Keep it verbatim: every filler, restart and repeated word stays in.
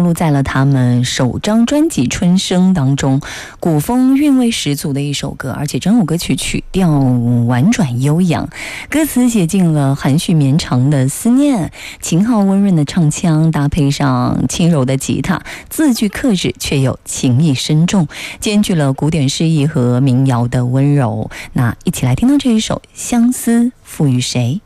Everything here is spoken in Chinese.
录在了他们首张专辑《春生》当中，古风韵味十足的一首歌，而且整首歌曲曲调婉转悠扬，歌词写尽了含蓄绵长的思念，秦昊温润的唱腔搭配上轻柔的吉他，字句克制却又情意深重，兼具了古典诗意和民谣的温柔。那一起来听到这一首《相思赋予谁》。